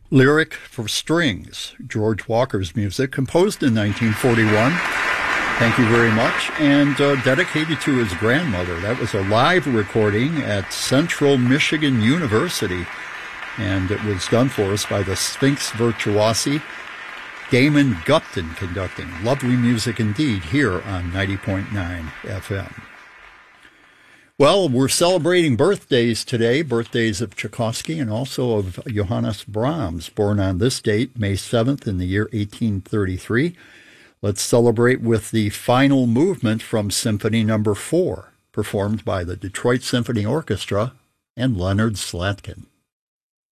Lyric for Strings, George Walker's music, composed in 1941. Thank you very much. And dedicated to his grandmother. That was a live recording at Central Michigan University. And it was done for us by the Sphinx Virtuosi, Damon Gupton conducting. Lovely music indeed here on 90.9 FM. Well, we're celebrating birthdays today, birthdays of Tchaikovsky and also of Johannes Brahms, born on this date, May 7th in the year 1833. Let's celebrate with the final movement from Symphony No. 4, performed by the Detroit Symphony Orchestra and Leonard Slatkin.